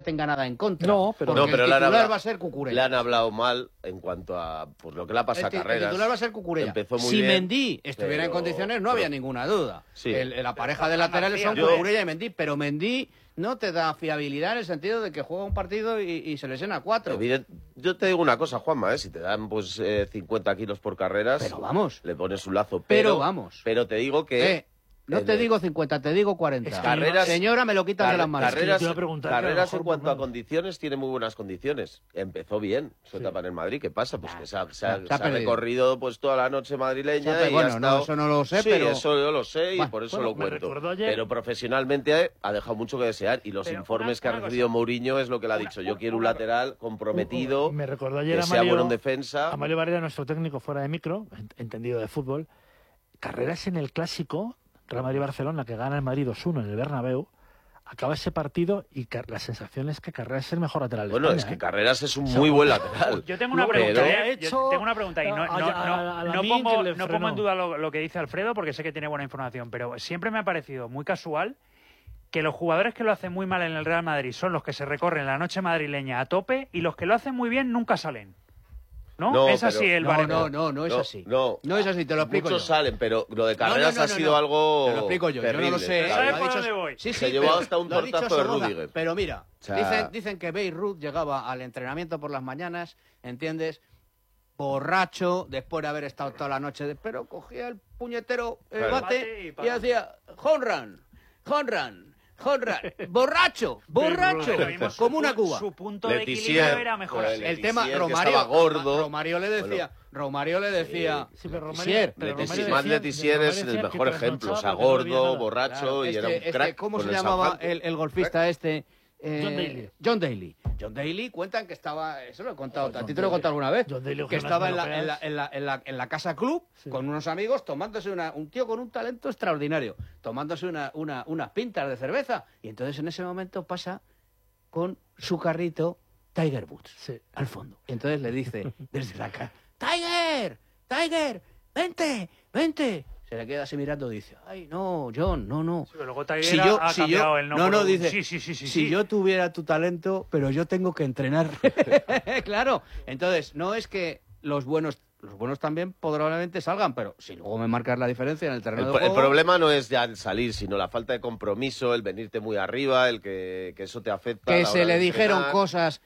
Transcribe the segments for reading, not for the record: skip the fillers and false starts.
tenga nada en contra. No, pero el titular va a ser Cucurella. Le han hablado mal en cuanto a pues, lo que le ha pasado a Carreras. El titular va a ser Cucurella. Empezó muy si bien, Mendy estuviera en condiciones, no había ninguna duda. Sí. La pareja de laterales son Cucurella y Mendy, pero Mendy no te da fiabilidad en el sentido de que juega un partido y se lesiona 4. Yo te digo una cosa, Juanma, si te dan pues 50 kilos por Carreras, pero vamos, le pones un lazo. Pero vamos. Pero te digo que... no te digo 50, te digo 40. Es que Carreras, señora, me lo quitas de las manos. Carreras en cuanto a condiciones, tiene muy buenas condiciones. Empezó bien su etapa en el Madrid. ¿Qué pasa? Pues que se ha recorrido pues toda la noche madrileña. Bueno, eso no lo sé, sí, pero... eso yo lo sé y por eso lo cuento. Pero profesionalmente ha dejado mucho que desear y los informes que ha recibido Mourinho es lo que le ha dicho. Yo quiero un lateral comprometido, me recordó ayer que sea bueno en defensa. A Mario Barrera, nuestro técnico fuera de micro, entendido de fútbol. Carreras en el Clásico Real Madrid-Barcelona, que gana el Madrid 2-1 en el Bernabéu, acaba ese partido y la sensación es que Carreras es el mejor lateral de España. Bueno, es que Carreras es un muy buen lateral. Yo tengo una pregunta, yo tengo una pregunta y no pongo en duda lo que dice Alfredo porque sé que tiene buena información, pero siempre me ha parecido muy casual que los jugadores que lo hacen muy mal en el Real Madrid son los que se recorren la noche madrileña a tope y los que lo hacen muy bien nunca salen. ¿No? ¿Es así el baremo? No es así. No es así, te lo explico Muchos salen, pero lo de Carreras ha sido algo te lo explico yo, terrible. Yo no lo sé. ¿Sabes por dónde voy? Sí, se llevó hasta un tortazo de Rüdiger. Pero mira, dicen que Beirut llegaba al entrenamiento por las mañanas, ¿entiendes? Borracho, después de haber estado toda la noche, pero cogía el puñetero bate y hacía Honran, borracho, como una cuba. Su punto de equilibrio era mejor. El tema Romario le decía, Más Letizier es el mejor ejemplo, o sea, gordo, borracho y era un crack. ¿Cómo se llamaba el golfista este? John Daly. John Daly cuentan que estaba, eso lo he contado, a ti te lo he contado alguna vez, que estaba en la casa club con unos amigos tomándose un tío con un talento extraordinario, tomándose unas pintas de cerveza y entonces en ese momento pasa con su carrito Tiger Woods al fondo. Y entonces le dice desde la casa, Tiger, vente. Se le queda así mirando y dice, ay, no, John, no. Sí, pero luego Tiger ha cambiado el nombre. No, dice, si yo tuviera tu talento, pero yo tengo que entrenar. Claro, entonces, no es que los buenos también probablemente salgan, pero si luego me marcas la diferencia en el terreno de juego... El problema no es ya el salir, sino la falta de compromiso, el venirte muy arriba, el que eso te afecta. Que se le dijeron cosas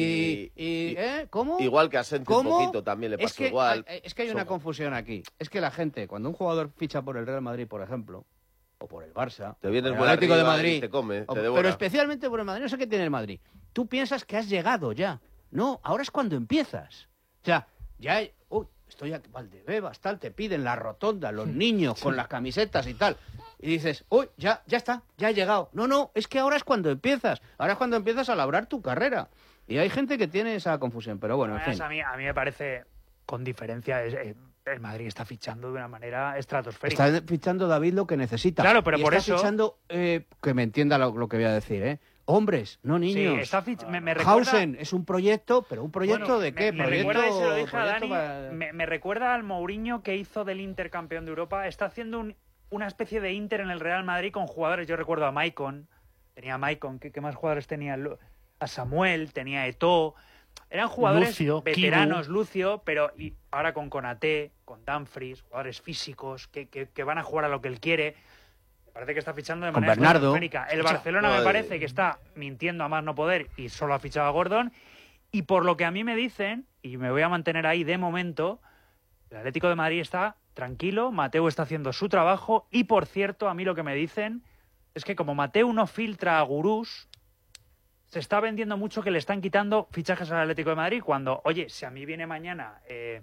¿cómo? Igual que a Sensi un poquito también le pasó igual. Es que hay una confusión aquí. Es que la gente, cuando un jugador ficha por el Real Madrid, por ejemplo, o por el Barça, te vienes por el Atlético de Madrid, te come, te devora. Pero especialmente por el Madrid, no sé qué tiene el Madrid. Tú piensas que has llegado ya. No, ahora es cuando empiezas. O sea, ya... estoy aquí, Valdebebas, tal, te piden la rotonda, los niños con las camisetas y tal. Y dices, ya está, ya he llegado. No, es que ahora es cuando empiezas. Ahora es cuando empiezas a labrar tu carrera. Y hay gente que tiene esa confusión, pero bueno, en fin. A mí me parece, con diferencia, el Madrid está fichando de una manera estratosférica. Está fichando David lo que necesita. Claro, pero y por está eso... fichando, que me entienda lo que voy a decir, hombres, no niños. Sí, me recuerda... Hausen es un proyecto, pero ¿un proyecto de qué? Me recuerda, y se lo dije a Dani, me recuerda al Mourinho que hizo del Inter campeón de Europa. Está haciendo una especie de Inter en el Real Madrid con jugadores. Yo recuerdo a Maicon, ¿qué más jugadores tenía? A Samuel, tenía a Eto'o. Eran jugadores Lucio, veteranos, Kibu. Lucio, pero ahora con Konaté, con Dumfries, jugadores físicos que van a jugar a lo que él quiere. Parece que está fichando de con manera Bernardo. El Barcelona me parece que está mintiendo a más no poder y solo ha fichado a Gordon. Y por lo que a mí me dicen, y me voy a mantener ahí de momento, el Atlético de Madrid está tranquilo, Mateu está haciendo su trabajo y, por cierto, a mí lo que me dicen es que como Mateu no filtra a gurús, se está vendiendo mucho que le están quitando fichajes al Atlético de Madrid cuando, oye, si a mí viene mañana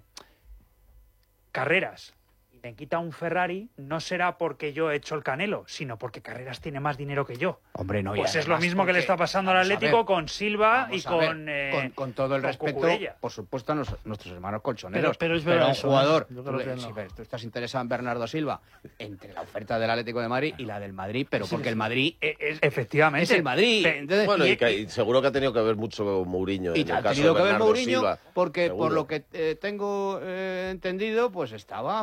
Carreras me quita un Ferrari, no será porque yo he hecho el Canelo, sino porque Carreras tiene más dinero que yo. Hombre, no, pues es lo mismo que le está pasando al Atlético con Silva y con todo el respeto, Cucurella. por supuesto, a nuestros hermanos colchoneros. Pero es verdad, un jugador, si tú estás interesado en Bernardo Silva, entre la oferta del Atlético de Madrid y la del Madrid, pero porque el Madrid efectivamente es el Madrid. Entonces, bueno, y seguro que ha tenido que ver mucho Mourinho. Y ha tenido que ver Mourinho porque, por lo que tengo entendido, pues estaba faltando.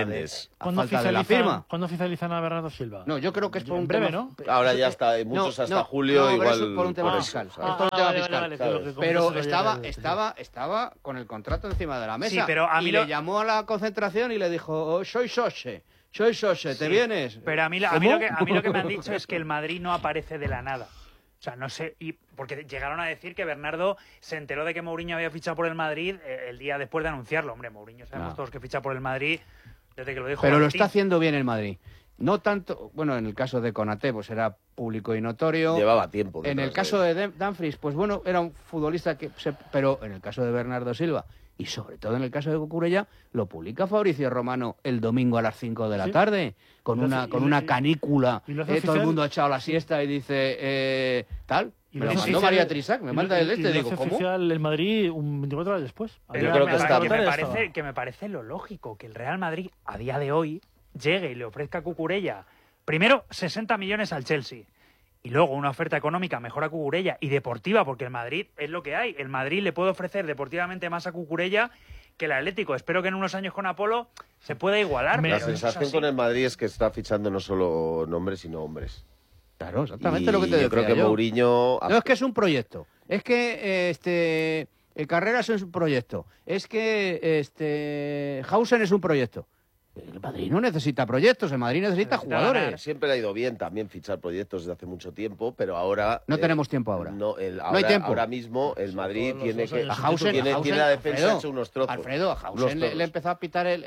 de la firma. ¿Cuándo oficializan a Bernardo Silva? No, yo creo que es por un breve, tema... ¿no? Ahora ya está, muchos hasta julio igual... Eso es por un tema fiscal. Pero estaba con el contrato encima de la mesa. Sí, pero a mí le llamó a la concentración y le dijo, soy Soche, ¿te vienes? Pero a mí lo que me han dicho es que el Madrid no aparece de la nada. O sea, no sé, porque llegaron a decir que Bernardo se enteró de que Mourinho había fichado por el Madrid el día después de anunciarlo. Hombre, Mourinho sabemos todos que ficha por el Madrid desde que lo dijo. Pero lo está haciendo bien el Madrid. No tanto, bueno, en el caso de Konaté, pues era público y notorio. Llevaba tiempo. En el caso de Dumfries, pues bueno, era un futbolista pero en el caso de Bernardo Silva, y sobre todo en el caso de Cucurella, lo publica Fabricio Romano el domingo a las 5 de la tarde, con una canícula. Todo el mundo ha echado la siesta y dice, tal. Me lo mandó María Trisac, me manda el digo, ¿cómo? Oficial el Madrid 24 horas después. Yo creo que me parece lo lógico que el Real Madrid, a día de hoy, llegue y le ofrezca a Cucurella, primero 60 millones al Chelsea, y luego una oferta económica mejor a Cucurella y deportiva, porque el Madrid es lo que hay. El Madrid le puede ofrecer deportivamente más a Cucurella que el Atlético. Espero que en unos años con Apolo se pueda igualar. La sensación con el Madrid es que está fichando no solo nombres, sino hombres. Claro, exactamente lo que te decía. Yo creo que Mourinho... No, es que es un proyecto. Es que Carreras es un proyecto. Es que Hausen es un proyecto. El Madrid no necesita proyectos, el Madrid necesita jugadores. Ganar. Siempre le ha ido bien también fichar proyectos desde hace mucho tiempo, pero ahora... No tenemos tiempo ahora. No hay tiempo. Ahora mismo el Madrid tiene que... Tiene la defensa hecho unos trozos. Alfredo, a Hausen le empezó a pitar el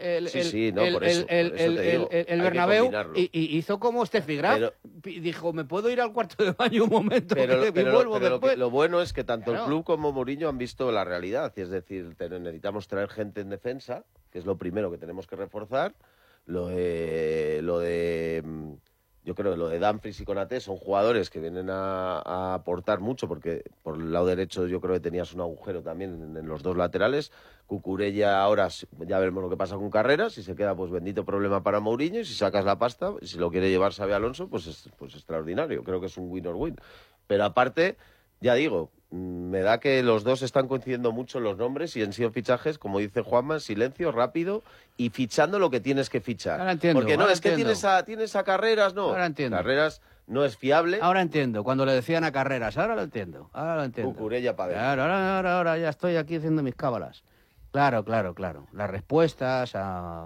Bernabéu y hizo como Steffi Graf. Dijo, ¿me puedo ir al cuarto de baño un momento? Lo bueno es que tanto el club como Mourinho han visto la realidad. Y es decir, necesitamos traer gente en defensa, que es lo primero que tenemos que reforzar. Yo creo que lo de Dumfries y Konaté son jugadores que vienen a aportar mucho, porque por el lado derecho yo creo que tenías un agujero también en los dos laterales. Cucurella ahora ya veremos lo que pasa con Carreras, si se queda pues bendito problema para Mourinho, y si sacas la pasta, y si lo quiere llevar Xabi Alonso, pues extraordinario, creo que es un win or win. Pero aparte, ya digo, me da que los dos están coincidiendo mucho en los nombres y han sido fichajes, como dice Juanma, en silencio, rápido y fichando lo que tienes que fichar. Ahora entiendo. Porque no, es que tienes a Carreras, no. Ahora entiendo. Carreras no es fiable. Ahora entiendo, cuando le decían a Carreras, ahora lo entiendo. Cucurella para adentro. Claro, ahora ya estoy aquí haciendo mis cábalas. Claro. Las respuestas a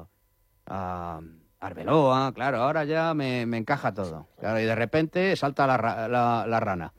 Arbeloa, claro, ahora ya me encaja todo. Claro, y de repente salta la rana.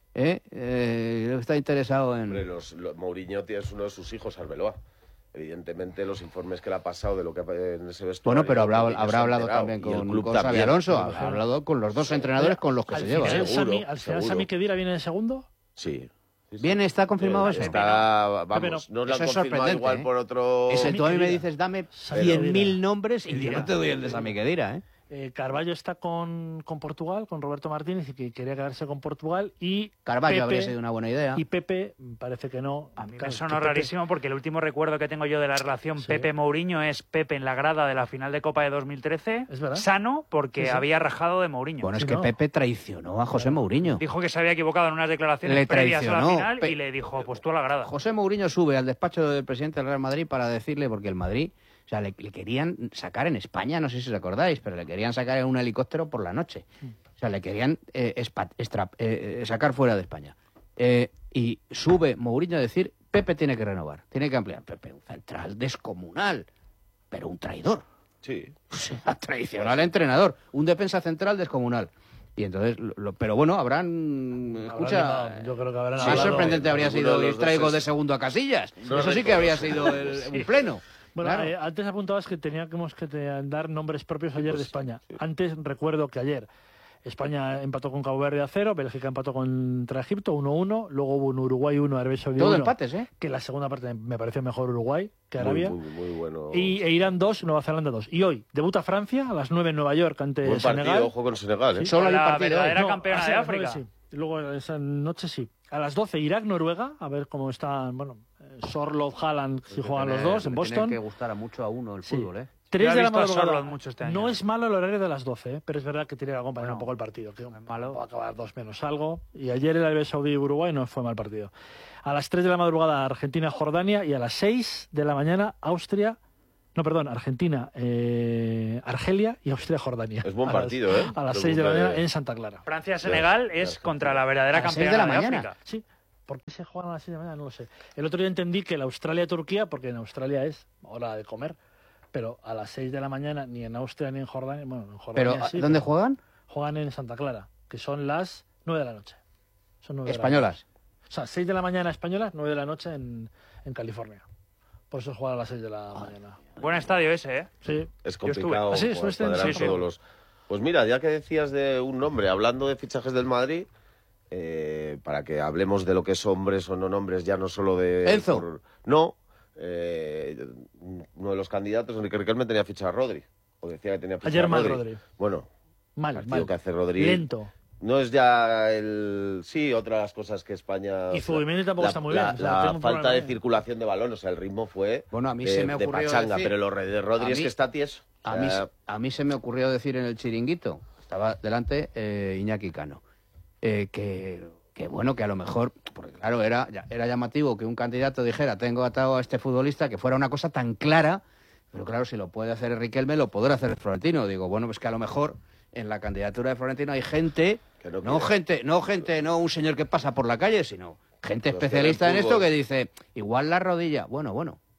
Está interesado en... Hombre, Mourinho tiene uno de sus hijos, Arbeloa. Evidentemente, los informes que le ha pasado de lo que en ese vestuario... Bueno, pero habrá hablado también con Xabi Alonso, habrá hablado con los dos entrenadores con los que se lleva. ¿Al final Sami Khedira viene de segundo? Sí. Viene, está confirmado eso. Vamos, no lo han confirmado igual por otro... Tú a mí me dices, dame 100.000 nombres y yo no te doy el de Sami Khedira, Carballo está con Portugal, con Roberto Martínez, y que quería quedarse con Portugal, y Carballo habría sido una buena idea. Y Pepe parece que no. A mí me sonó rarísimo, porque el último recuerdo que tengo yo de la relación Pepe-Mourinho es Pepe en la grada de la final de Copa de 2013, sano, porque había rajado de Mourinho. Bueno, es que Pepe traicionó a José Mourinho. Dijo que se había equivocado en unas declaraciones previas a la final y le dijo, pues tú a la grada. José Mourinho sube al despacho del presidente del Real Madrid para decirle, porque el Madrid... O sea, le querían sacar en España, no sé si os acordáis, pero le querían sacar en un helicóptero por la noche. O sea, le querían sacar fuera de España. Y sube Mourinho a decir, Pepe tiene que renovar, tiene que ampliar. Pepe, un central descomunal, pero un traidor. Sí. O sea, tradicional entrenador, un defensa central descomunal. Y entonces, pero bueno, yo creo que habrán sí, sorprendente habría sido el traigo de segundo a Casillas. Eso sí que habría sido un pleno. Bueno, antes apuntabas que teníamos que dar nombres propios ayer de España. Sí. Antes recuerdo que ayer España empató con Cabo Verde a 0, Bélgica empató contra Egipto 1-1, luego hubo un Uruguay 1, Arabia Saudí 1. Todo empates, que la segunda parte me pareció mejor Uruguay que Arabia. Muy bueno. E Irán 2, Nueva Zelanda 2. Y hoy debuta Francia a las 9 en Nueva York ante buen Senegal. Partido, ojo con Senegal, Sí, solo la verdadera campeona de África. 9, sí. Luego esa noche sí. A las 12 Irak-Noruega, a ver cómo están, Sorloth, Haaland, si juegan los dos en Boston. Tiene que gustar a mucho a uno el fútbol, 3 de la madrugada. No es malo el horario de las 12, pero es verdad que tiene que acompañar un poco el partido. Que malo. Va a acabar 2 menos algo. Y ayer el Arabia Saudí y Uruguay no fue mal partido. A las 3 de la madrugada Argentina-Jordania y a las 6 de la mañana Austria No, perdón, Argentina, Argelia y Austria-Jordania. Es buen partido, ¿eh? A las 6 de la mañana en Santa Clara. Francia-Senegal es contra la verdadera campeona de África. Sí. ¿Por qué se juegan a las 6 de la mañana? No lo sé. El otro día entendí que la Australia-Turquía, porque en Australia es hora de comer, pero a las 6 de la mañana ni en Austria ni en Jordania. Bueno, en Jordania ¿Pero sí, dónde juegan? Juegan en Santa Clara, que son las 9 de la noche. Son 9 Españolas. O sea, 6 de la mañana españolas, 9 de la noche en California. Por eso juegan a las 6 de la mañana. Buen estadio ese, ¿eh? Sí. Es complicado todos los... Pues mira, ya que decías de un nombre, hablando de fichajes del Madrid, para que hablemos de lo que es hombres o no nombres, ya no solo de... Enzo. No, uno de los candidatos, Enrique Riquelme, tenía fichado a Rodri. O decía que tenía fichado Ayer a mal Rodri. Rodri. Bueno, Mal. que hace Rodri... Lento. No es ya el... Sí, otra de las cosas que España... Y Zubimendi tampoco está muy bien. O sea, La tengo un falta de problema. circulación de balón, o sea, el ritmo fue Bueno, a mí de, se me de ocurrió pachanga, decir- pero lo de Rodri es que está tieso. O sea, A mí se me ocurrió decir en el chiringuito, estaba delante Iñaki Cano, que bueno, que a lo mejor, porque claro, era llamativo que un candidato dijera, tengo atado a este futbolista, que fuera una cosa tan clara, pero claro, si lo puede hacer Riquelme, lo podrá hacer Florentino. Digo, bueno, pues que a lo mejor en la candidatura de Florentino hay gente, Que no no un señor que pasa por la calle, sino gente Los que especialista ven en esto fútbol. que dice, igual la rodilla, bueno,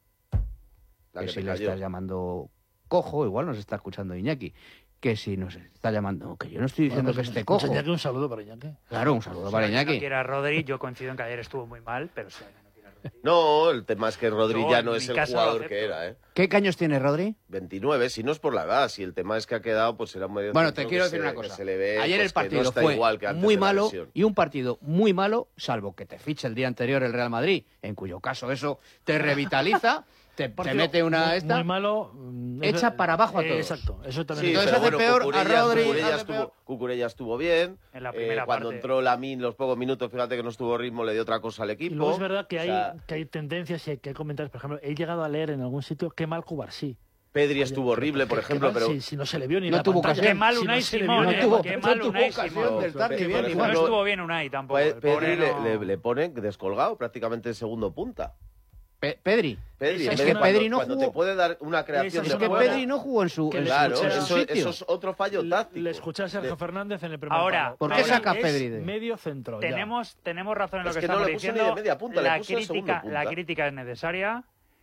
la que que si te le cayó. estás llamando cojo, igual nos está escuchando Iñaki, que si nos está llamando, que yo no estoy diciendo que esté cojo. Iñaki, un saludo para Iñaki. Claro, un saludo para Si no Iñaki. quiere a Rodri, yo coincido en que ayer estuvo muy mal, pero si no quiere a Rodri. No, el tema es que Rodri Yo, ya en no mi es el caso, lo jugador acepto. que era, ¿eh? ¿Qué años tiene Rodri? 29, si no es por la edad, si el tema es que ha quedado, pues era un medio Bueno, centro te quiero que decir se- una que cosa. se le ve, Ayer pues, el partido que no está fue igual que antes muy de la malo lesión. y un partido muy malo, salvo que te fiche el día anterior el Real Madrid, en cuyo caso eso te revitaliza, te mete una Muy malo. echa para abajo a todos. Exacto. Eso también. Sí, Entonces pero hace bueno, peor a Cucurella- Rodri, Cucurella hace estuvo, peor. Cucurella estuvo bien. En la primera cuando parte. entró Lamine los pocos minutos, fíjate que no estuvo ritmo, le dio otra cosa al Y equipo. luego es verdad que O hay, sea, que hay tendencias y que hay comentarios. Por ejemplo, he llegado a leer en algún sitio qué mal Cubarsí. Pedri estuvo horrible, por ejemplo, pero... Si no se le vio ni No la tuvo pantalla. ocasión. Qué mal Si Unai no se le Simón, vio ¿eh? ni la tuvo- Qué pantalla. mal tuvo Unai ocasión Simón. de estar ni bien ni No mal. estuvo bien Unai tampoco. el Pedri pobre no- le ponen descolgado prácticamente en segundo punta. Pedri. Pedri, Es en que vez de Pedri no cuando jugó- te puede dar una creación Es Es de que juego. Pedri no jugó en su, Que en le su- Claro, en su eso sitio. es otro fallo táctico. Le escuché a Sergio Fernández en el primer Ahora, palo. ¿por qué Pedri saca es Pedri de- medio centro. ya. Tenemos razón en lo Es que que no estamos le puso ni diciendo. de media punta, le puso de segundo punta. La crítica es necesaria,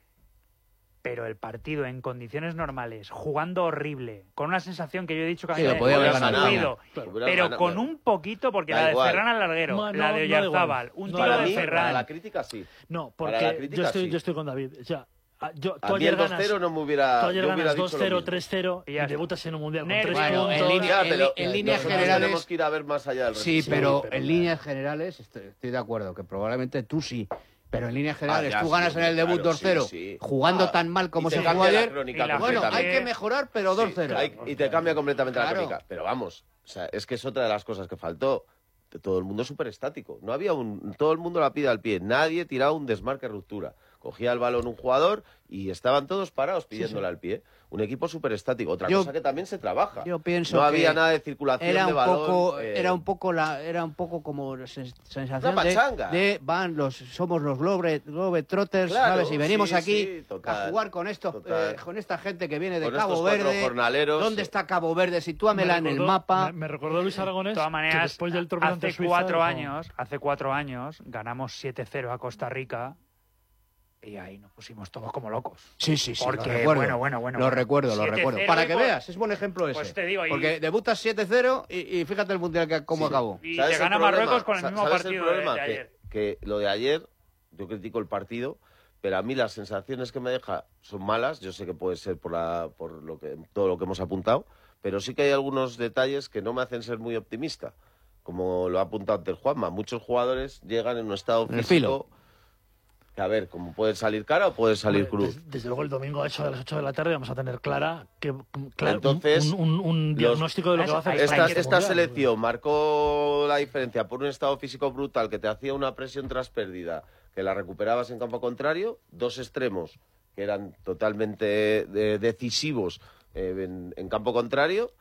pero el partido en condiciones normales, jugando horrible, con una sensación que yo he dicho que a mí Sí, lo me podía haber ha ganado. subido, Claro. Hubiera pero ganado, con pero- un poquito, porque Da la de igual. Ferran al larguero, No, la de no da Oyarzábal, igual. un No, tiro Para de mí, para Ferran. la crítica sí. No, Para la porque crítica, sí. yo estoy con David. O sea, A tú mí el ayer ganas 2-0 no me hubiera... Tú ayer yo hubiera ganas dicho lo 2-0, mismo. 3-0 Y y ya está. debutas en un mundial con Nervios. 3 Bueno, puntos. en línea- Ya, pero en líneas nosotros generales- tenemos que ir a ver más allá del Sí, resultado. pero en líneas generales estoy de acuerdo, que probablemente tú sí. Pero en líneas generales ya, tú sí, ganas en el debut claro, 2-0, sí, sí. jugando Ah, tan mal como y te se cambia jugó la ayer. crónica Y la- Bueno, hay completamente. que mejorar, pero 2-0. Y te cambia completamente Claro. la crónica. Pero vamos, o sea, es que es otra de las cosas que faltó. Todo el mundo súper estático. No había todo el mundo la pide al pie. Nadie tiraba un desmarque ruptura. Cogía el balón un jugador y estaban todos parados pidiéndole al pie. Un equipo súper estático. Otra Yo- cosa que también se trabaja. Yo pienso no que había nada de circulación era de un balón. poco, era un poco como sensación Una pachanga. de somos los Globetrotters, Claro, ¿sabes? Y venimos sí, aquí sí, total, a jugar con total. con esta gente que viene de Con Cabo estos cuatro Verde. jornaleros. ¿Dónde está Cabo Verde? Sitúamela en el mapa. Me recordó Luis Aragonés De todas que maneras, después del torneo ante hace Suiza, 4 dijo, años ganamos 7-0 a Costa Rica y ahí nos pusimos todos como locos. Sí, Porque, lo recuerdo. bueno. Lo recuerdo. 7-0 Para que y por- veas, es buen ejemplo ese. Pues te digo, y- Porque debutas 7-0 y fíjate el Mundial cómo Sí. acabó. Y ¿Sabes te el gana problema? Marruecos con el mismo ¿Sabes partido el problema? de ayer. Que lo de ayer, yo critico el partido, pero a mí las sensaciones que me deja son malas. Yo sé que puede ser por todo lo que hemos apuntado, pero sí que hay algunos detalles que no me hacen ser muy optimista. Como lo ha apuntado antes Juanma, muchos jugadores llegan en un estado En el filo. físico que, a ver, como puede salir cara o puede salir "Hombre, cruz. Desde luego el domingo a eso de las 8 de la tarde vamos a tener clara Entonces, un diagnóstico de lo que va a hacer Esta este esta mundial. selección marcó la diferencia por un estado físico brutal que te hacía una presión tras pérdida, que la recuperabas en campo contrario, dos extremos que eran totalmente decisivos en campo contrario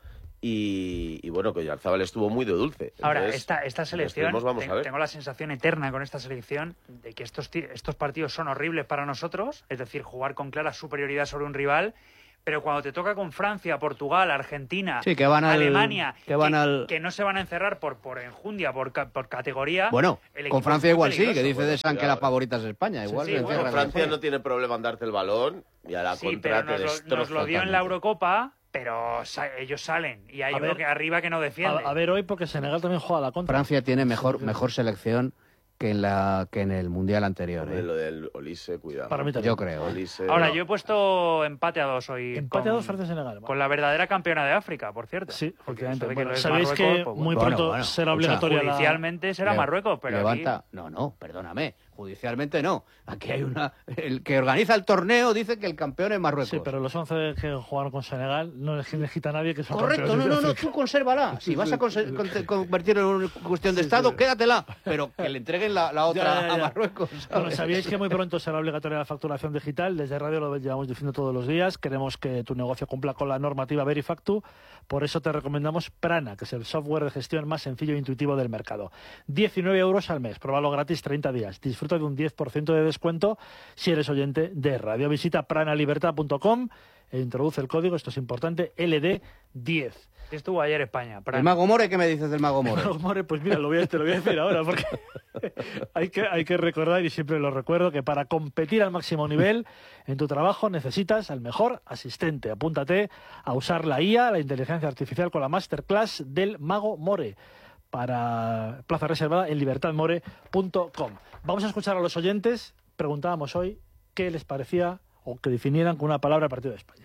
Y bueno, que Oyarzábal estuvo muy de dulce. Ahora, Entonces, esta selección, vamos a ver. tengo la sensación eterna con esta selección de que estos partidos son horribles para nosotros, es decir, jugar con clara superioridad sobre un rival, pero cuando te toca con Francia, Portugal, Argentina, Alemania, que no se van a encerrar por enjundia, por categoría... Bueno, con Francia igual sí, que dice de San que la favorita es España. Igual Francia no tiene problema en darte el balón y a la contra te destroza. Nos lo dio en la Eurocopa, pero ellos salen y hay uno que arriba que no defiende. A ver hoy, porque Senegal también juega a la contra. Francia tiene mejor selección que en el Mundial anterior. Lo del Olise, cuidado. Para mí también. Yo creo. Olise, Ahora, yo he puesto empate a 2 hoy. Empate a 2 Francia-Senegal. Con la verdadera campeona de África, por cierto. Sí, efectivamente. Bueno, sabéis que muy pronto será obligatoria judicialmente será Marruecos, pero levanta... aquí... No, perdóname. Judicialmente no. Aquí hay el que organiza el torneo dice que el campeón es Marruecos. Sí, pero los 11 que jugaron con Senegal no les quita a nadie que son Correcto, campeones. no, tú consérvala. Si vas a convertirlo en una cuestión de Estado, quédatela. Pero que le entreguen la otra a Marruecos. ¿sabes? Bueno, sabíais que muy pronto será obligatoria la facturación digital. Desde Radio lo llevamos diciendo todos los días. Queremos que tu negocio cumpla con la normativa Verifactu. Por eso te recomendamos Prana, que es el software de gestión más sencillo e intuitivo del mercado. 19 euros al mes. Pruébalo gratis 30 días. Disfruta de un 10% de descuento si eres oyente de radio. Visita pranalibertad.com e introduce el código, esto es importante, LD10. Estuvo ayer España. ¿El Mago More? ¿Qué me dices del Mago More? El Mago More, pues mira, te lo voy a decir ahora, porque hay que recordar, y siempre lo recuerdo, que para competir al máximo nivel en tu trabajo necesitas al mejor asistente. Apúntate a usar la IA, la inteligencia artificial, con la masterclass del Mago More, para plaza reservada en libertadmore.com. Vamos a escuchar a los oyentes. Preguntábamos hoy qué les parecía o que definieran con una palabra el partido de España.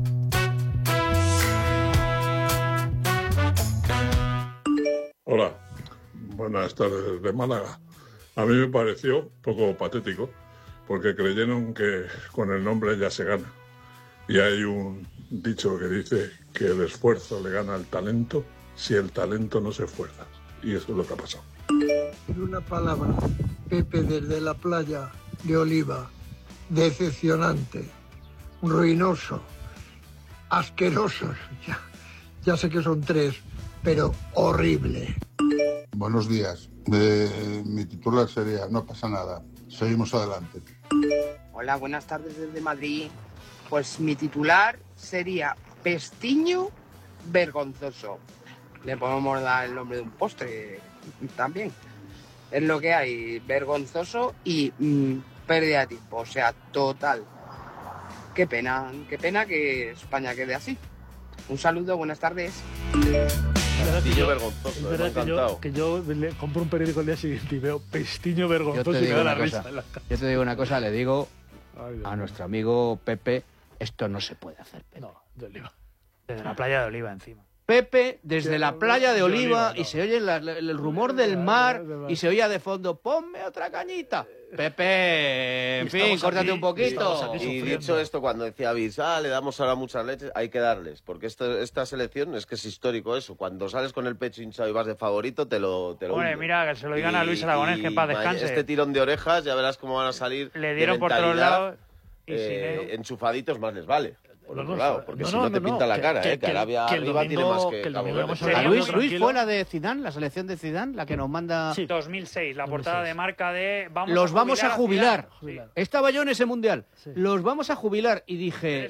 Hola, buenas tardes desde Málaga. A mí me pareció un poco patético porque creyeron que con el nombre ya se gana. Y hay un dicho que dice que el esfuerzo le gana al talento si el talento no se esfuerza. Y eso es lo que ha pasado. En una palabra, Pepe desde la playa de Oliva, decepcionante, ruinoso, asqueroso, ya sé que son 3, pero horrible. Buenos días, mi titular sería no pasa nada, seguimos adelante. Hola, buenas tardes desde Madrid. Pues mi titular sería Pestiño vergonzoso. Le podemos dar el nombre de un postre también. Es lo que hay, vergonzoso y pérdida de tiempo, o sea, total. Qué pena que España quede así. Un saludo, buenas tardes. Pestiño vergonzoso, es verdad que yo le compro un periódico el día siguiente y veo Pestiño vergonzoso y me da la risa. Yo te digo una cosa, le digo a nuestro amigo Pepe, esto no se puede hacer, Pepe. No, de Oliva. Desde la playa de Oliva encima. Pepe, desde la playa de Oliva, y se oye el rumor del mar, y se oía de fondo, ponme otra cañita. Pepe, en fin, córtate un poquito. Y dicho esto, cuando decía Visa, le damos ahora muchas leches, hay que darles, porque esta selección es que es histórico eso. Cuando sales con el pecho hinchado y vas de favorito, te lo Hombre, mira, que se lo digan a Luis Aragonés, que en paz descanse. Este tirón de orejas, ya verás cómo van a salir. Le dieron por todos lados. Enchufaditos más les vale. Por otro lado, porque si no te pinta la cara, que Arabia arriba tiene más que Luis fue la de Zidane, la selección de Zidane, la que nos manda... Sí. 2006, la portada de marca de... Los vamos a jubilar. Estaba yo en ese mundial. Sí. Los vamos a jubilar. Y dije,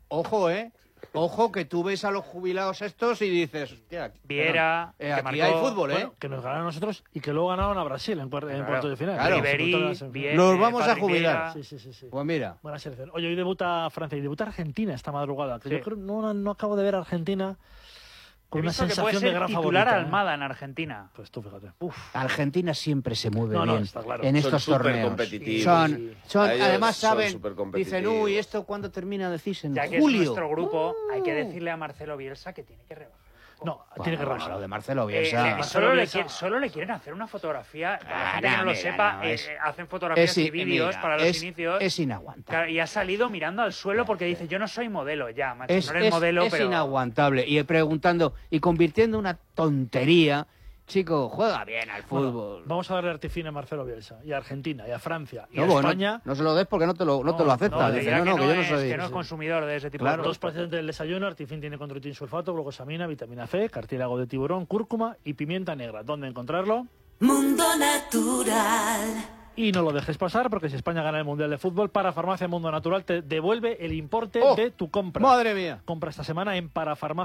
ojo, que tú ves a los jubilados estos y dices, hostia, Viera, aquí hay fútbol, bueno, que nos ganaron a nosotros y que luego ganaron a Brasil en cuartos de final. Claro. Nos vamos a jubilar. Sí. Pues mira. Buena selección. Oye, hoy debuta Francia y debuta Argentina esta madrugada. Que yo creo no acabo de ver a Argentina con una sensación de gran titular favorita. Almada en Argentina. Pues tú fíjate. Argentina siempre se mueve bien está claro. en estos torneos. Son además saben, dicen, uy, ¿esto cuándo termina? Decís en ya que julio. Es nuestro grupo, hay que decirle a Marcelo Bielsa que tiene que rebajar. Tiene que rebajar. Lo de Marcelo Bielsa. Solo le quieren hacer una fotografía. Para la gente que no lo sepa, hacen fotografías y vídeos para los inicios. Es inaguantable. Y ha salido mirando al suelo porque dice, yo no soy modelo ya, macho, no eres modelo, es inaguantable. Y preguntando, y convirtiendo una tontería chico, juega bien al fútbol. Bueno, vamos a darle artifina a Marcelo Bielsa, y a Argentina, y a Francia, y a bueno, España. No se lo des porque no te lo acepta. No, Dice, que yo no soy... que no es consumidor de ese tipo Claro, de dos productos. pacientes del desayuno, Artifin tiene controitin sulfato, glucosamina, vitamina C, cartílago de tiburón, cúrcuma y pimienta negra. ¿Dónde encontrarlo? Mundo Natural. Y no lo dejes pasar, porque si España gana el Mundial de Fútbol, para Farmacia Mundo Natural te devuelve el importe de tu compra. ¡Madre mía! Compra esta semana en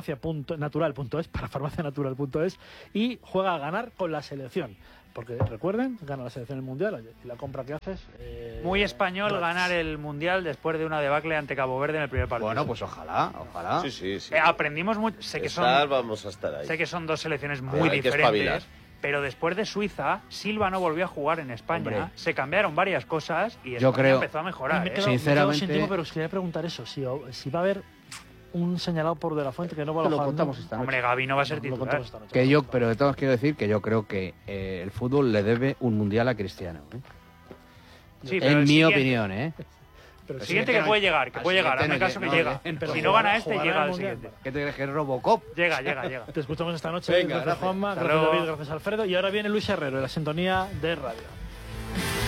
parafarmacianatural.es y juega a ganar con la selección. Porque recuerden, gana la selección el Mundial y la compra que haces... Muy español ganar el Mundial después de una debacle ante Cabo Verde en el primer partido. Bueno, pues ojalá. Sí. Aprendimos mucho. Sé que vamos a estar ahí. Sé que son dos selecciones muy hay que espabilar. diferentes. Pero después de Suiza, Silva no volvió a jugar en España. Hombre. Se cambiaron varias cosas y Yo España creo- empezó a mejorar. Me ¿eh? quedo Sinceramente- sin tiempo, pero os quería preguntar eso. Si va a haber un señalado por De La Fuente que no va a Lo alojar, contamos ¿no? esta noche. Hombre, Gavi no va a ser Lo titular. contamos esta noche. Pero de todos quiero decir que yo creo que el fútbol le debe un mundial a Cristiano. Sí, pero En el mi siguiente- opinión, ¿eh? Pero El sí, siguiente que que no- puede llegar, al hazme siguiente caso que no llega. pero Si no gana este, jugará llega el al Mundial. siguiente. ¿Qué te crees que es Robocop? Llega. Te escuchamos esta noche. Venga, Gracias, gracias. Juanma. Hasta Gracias, luego. David. Gracias, Alfredo. Y ahora viene Luis Herrero en la sintonía de radio.